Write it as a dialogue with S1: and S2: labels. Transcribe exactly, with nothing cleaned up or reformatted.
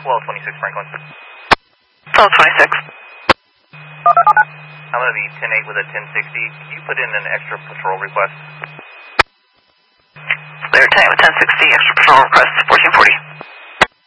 S1: Swell twenty-six Franklin.
S2: Swell twenty-six.
S1: I'm going to be ten eight with a ten sixty. Can you put in an extra patrol request?
S2: Clear ten eight with ten sixty, extra patrol request, fourteen forty.